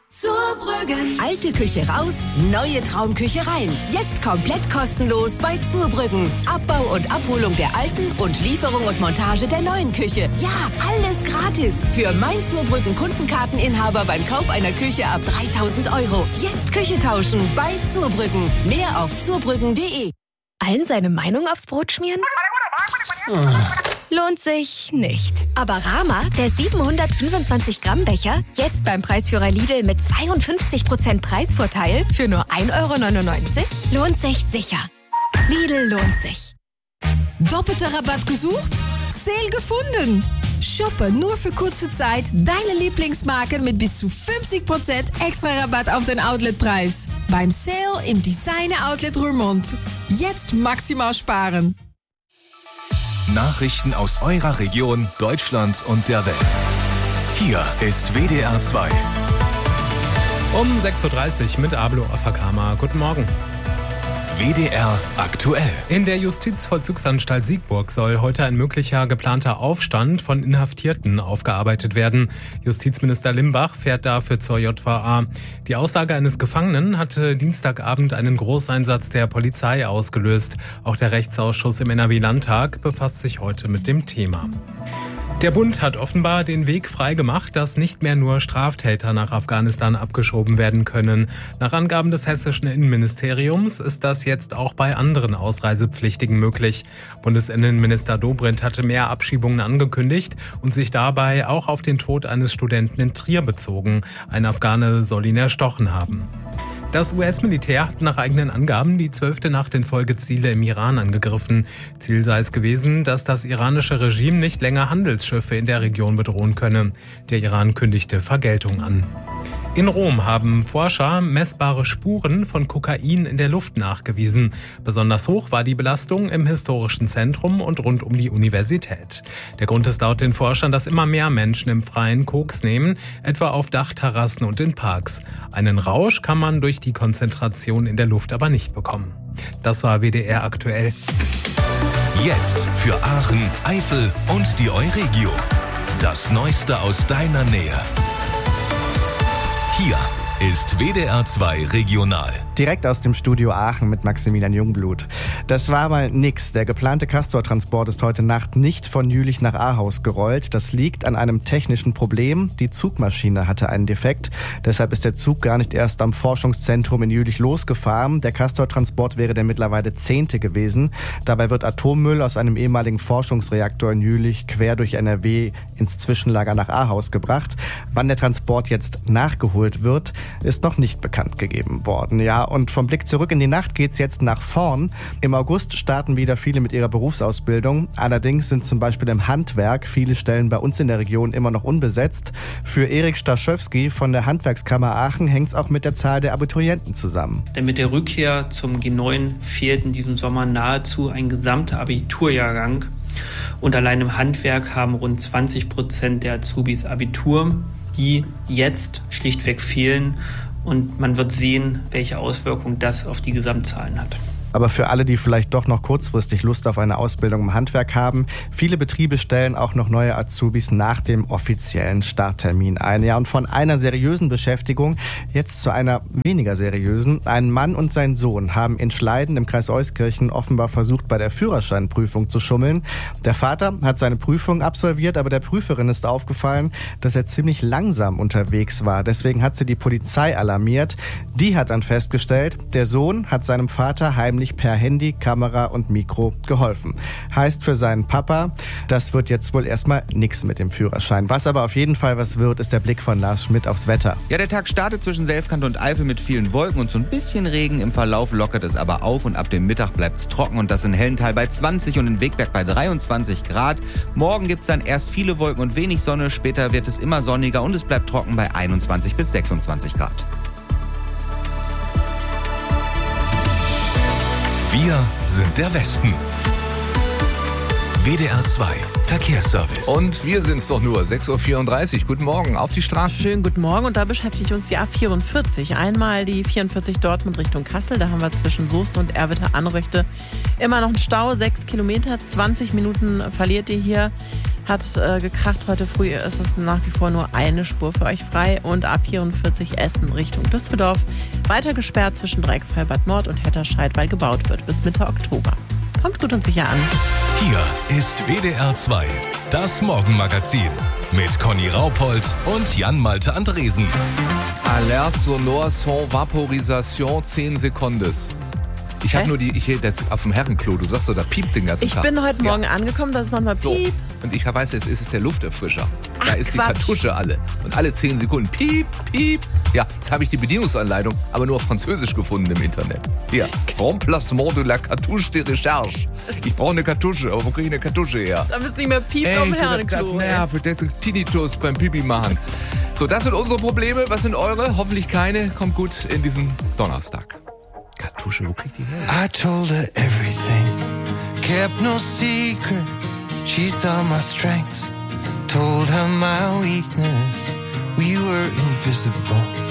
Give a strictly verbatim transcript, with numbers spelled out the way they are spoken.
Zurbrüggen. Alte Küche raus, neue Traumküche rein. Jetzt komplett kostenlos bei Zurbrüggen. Abbau und Abholung der alten und Lieferung und Montage der neuen Küche. Ja, alles gratis. Für mein Zurbrüggen Kundenkarteninhaber beim Kauf einer Küche ab dreitausend Euro. Jetzt Küche tauschen bei Zurbrüggen. Mehr auf zurbrüggen punkt de. Allen seine Meinung aufs Brot schmieren? Lohnt sich nicht. Aber Rama, der siebenhundertfünfundzwanzig Gramm Becher, jetzt beim Preisführer Lidl mit zweiundfünfzig Prozent Preisvorteil für nur ein Euro neunundneunzig, lohnt sich sicher. Lidl lohnt sich. Doppelter Rabatt gesucht? Sale gefunden! Shoppe nur für kurze Zeit deine Lieblingsmarken mit bis zu fünfzig Prozent extra Rabatt auf den Outletpreis. Beim Sale im Designer Outlet Roermond. Jetzt maximal sparen. Nachrichten aus eurer Region, Deutschland und der Welt. Hier ist W D R zwei. Um sechs Uhr dreißig mit Ablo Afakama. Guten Morgen. W D R aktuell. In der Justizvollzugsanstalt Siegburg soll heute ein möglicher geplanter Aufstand von Inhaftierten aufgearbeitet werden. Justizminister Limbach fährt dafür zur J V A. Die Aussage eines Gefangenen hatte Dienstagabend einen Großeinsatz der Polizei ausgelöst. Auch der Rechtsausschuss im N R W-Landtag befasst sich heute mit dem Thema. Der Bund hat offenbar den Weg freigemacht, dass nicht mehr nur Straftäter nach Afghanistan abgeschoben werden können. Nach Angaben des hessischen Innenministeriums ist das jetzt auch bei anderen Ausreisepflichtigen möglich. Bundesinnenminister Dobrindt hatte mehr Abschiebungen angekündigt und sich dabei auch auf den Tod eines Studenten in Trier bezogen. Ein Afghane soll ihn erstochen haben. Das U S-Militär hat nach eigenen Angaben die zwölfte Nacht in Folge Ziele im Iran angegriffen. Ziel sei es gewesen, dass das iranische Regime nicht länger Handelsschiffe in der Region bedrohen könne. Der Iran kündigte Vergeltung an. In Rom haben Forscher messbare Spuren von Kokain in der Luft nachgewiesen. Besonders hoch war die Belastung im historischen Zentrum und rund um die Universität. Der Grund ist laut den Forschern, dass immer mehr Menschen im Freien Koks nehmen, etwa auf Dachterrassen und in Parks. Einen Rausch kann man durch die Konzentration in der Luft aber nicht bekommen. Das war W D R aktuell. Jetzt für Aachen, Eifel und die Euregio. Das Neueste aus deiner Nähe. Hier ist W D R zwei Regional. Direkt aus dem Studio Aachen mit Maximilian Jungblut. Das war mal nix. Der geplante Castor-Transport ist heute Nacht nicht von Jülich nach Ahaus gerollt. Das liegt an einem technischen Problem. Die Zugmaschine hatte einen Defekt. Deshalb ist der Zug gar nicht erst am Forschungszentrum in Jülich losgefahren. Der Castor-Transport wäre der mittlerweile zehnte gewesen. Dabei wird Atommüll aus einem ehemaligen Forschungsreaktor in Jülich quer durch N R W ins Zwischenlager nach Ahaus gebracht. Wann der Transport jetzt nachgeholt wird, ist noch nicht bekannt gegeben worden. Ja, und vom Blick zurück in die Nacht geht's jetzt nach vorn. Im August starten wieder viele mit ihrer Berufsausbildung. Allerdings sind zum Beispiel im Handwerk viele Stellen bei uns in der Region immer noch unbesetzt. Für Erik Staschewski von der Handwerkskammer Aachen hängt's auch mit der Zahl der Abiturienten zusammen. Denn mit der Rückkehr zum G neun fehlt in diesem Sommer nahezu ein gesamter Abiturjahrgang. Und allein im Handwerk haben rund zwanzig Prozent der Azubis Abitur, die jetzt schlichtweg fehlen. Und man wird sehen, welche Auswirkungen das auf die Gesamtzahlen hat. Aber für alle, die vielleicht doch noch kurzfristig Lust auf eine Ausbildung im Handwerk haben, viele Betriebe stellen auch noch neue Azubis nach dem offiziellen Starttermin ein. Ja, und von einer seriösen Beschäftigung jetzt zu einer weniger seriösen. Ein Mann und sein Sohn haben in Schleiden im Kreis Euskirchen offenbar versucht, bei der Führerscheinprüfung zu schummeln. Der Vater hat seine Prüfung absolviert, aber der Prüferin ist aufgefallen, dass er ziemlich langsam unterwegs war. Deswegen hat sie die Polizei alarmiert. Die hat dann festgestellt, der Sohn hat seinem Vater heimlich per Handy, Kamera und Mikro geholfen. Heißt für seinen Papa, das wird jetzt wohl erstmal nichts mit dem Führerschein. Was aber auf jeden Fall was wird, ist der Blick von Lars Schmidt aufs Wetter. Ja, der Tag startet zwischen Selfkant und Eifel mit vielen Wolken und so ein bisschen Regen. Im Verlauf lockert es aber auf und ab dem Mittag bleibt es trocken und das in Hellental bei zwanzig und in Wegberg bei dreiundzwanzig Grad. Morgen gibt es dann erst viele Wolken und wenig Sonne, später wird es immer sonniger und es bleibt trocken bei einundzwanzig bis sechsundzwanzig Grad. Wir sind der Westen. W D R zwei Verkehrsservice. Und wir sind's doch nur, sechs Uhr vierunddreißig. Guten Morgen, auf die Straße. Schönen guten Morgen und da beschäftigt uns die A vierundvierzig. Einmal die vierundvierzig Dortmund Richtung Kassel. Da haben wir zwischen Soest und Erwitter Anröchte immer noch einen Stau. Sechs Kilometer, zwanzig Minuten verliert ihr hier. Hat äh, gekracht heute früh. Ist es nach wie vor nur eine Spur für euch frei. Und A vierundvierzig Essen Richtung Düsseldorf. Weiter gesperrt zwischen Dreieckfeld Nord und Hetterscheid, weil gebaut wird bis Mitte Oktober. Kommt gut und sicher an. Hier ist W D R zwei, das Morgenmagazin mit Conny Raupold und Jan-Malte Andresen. Alert sonore sans vaporisation, zehn Sekundes. Ich habe nur die, ich das auf dem Herrenklo, du sagst so, da piept den ganzen Ich Tag. bin heute Morgen Ja. angekommen, dass es manchmal So. piep. Und ich weiß, jetzt ist es der Lufterfrischer. Da Ach, ist die Quatsch. Kartusche alle. Und alle zehn Sekunden piep, piep. Ja, jetzt habe ich die Bedienungsanleitung, aber nur auf Französisch gefunden im Internet. Hier, Remplacement de la cartouche de recherche. Ich brauche eine Kartusche, aber wo kriege ich eine Kartusche her? Da müsst ihr nicht mehr piepen Ey, auf dem ich will Herrenklo. das nervt, das ist Tinnitus beim Pipi machen. So, das sind unsere Probleme. Was sind eure? Hoffentlich keine. Kommt gut in diesen Donnerstag. Kartusche, wo kriegt die her? I told her everything, kept no secrets. She saw my strengths, told her my weakness. We were invisible.